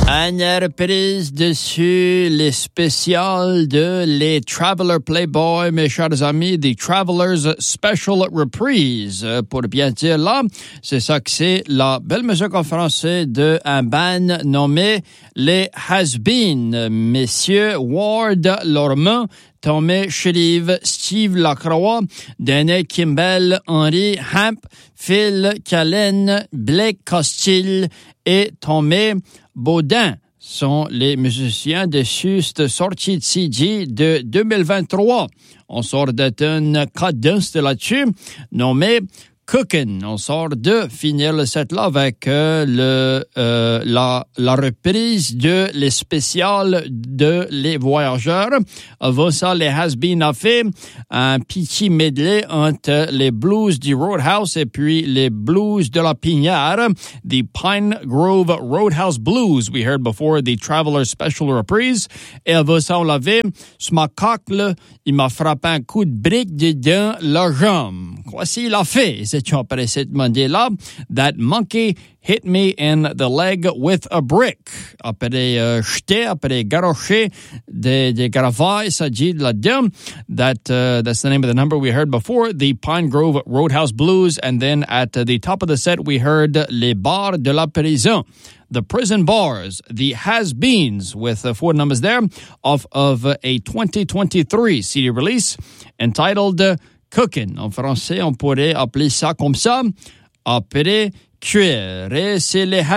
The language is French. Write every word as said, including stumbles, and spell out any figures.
Une reprise dessus les spéciales de les Traveler Playboy, mes chers amis, des Travelers Special Reprise. Pour bien dire là, c'est ça que c'est la belle musique en français de un band nommé les Has-Been. Messieurs Ward Lormont, Tommy Shrive, Steve Lacroix, Danny Kimball, Henry Hamp, Phil Callen, Blake Costil et Tommy Baudin sont les musiciens de cette sortie de C D de deux mille vingt-trois. On sort d'une cadence là-dessus nommée Cookin'. On sort de finir le set là avec euh, le euh, la la reprise de les spéciales de les voyageurs. Avant ça, les Has-Been a fait un petit medley entre les blues du Roadhouse et puis les blues de la Pignare, the Pine Grove Roadhouse Blues. We heard before the Traveler Special Reprise. Et avant ça, on l'avait, ce macaque là, il m'a frappé un coup de brique dedans la jambe. Voici il a fait. C'est après cette mondiale-là, that monkey hit me in the leg with a brick. Après euh, jeter, après garocher des, des gravailles, ça dit là-dedans. That, uh, that's the name of the number we heard before, the Pine Grove Roadhouse Blues. And then at uh, the top of the set, we heard Les Bars de la Prison. The Prison Bars, the Has-Beens, with uh, four numbers there, off of uh, a twenty twenty-three C D release entitled uh, Cookin'. En français, on pourrait appeler ça comme ça, après cuire. Et c'est les